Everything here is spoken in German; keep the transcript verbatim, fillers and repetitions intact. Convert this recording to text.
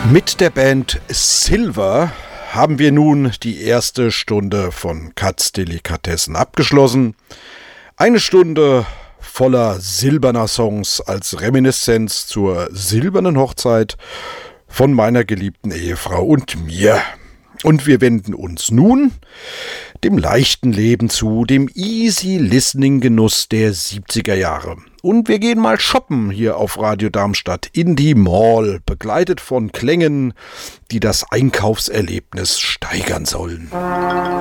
Mit der Band Silver haben wir nun die erste Stunde von Katz Delikatessen abgeschlossen. Eine Stunde voller silberner Songs als Reminiszenz zur silbernen Hochzeit von meiner geliebten Ehefrau und mir. Und wir wenden uns nun dem leichten Leben zu, dem Easy-Listening-Genuss der siebziger Jahre. Und wir gehen mal shoppen hier auf Radio Darmstadt in die Mall, begleitet von Klängen, die das Einkaufserlebnis steigern sollen.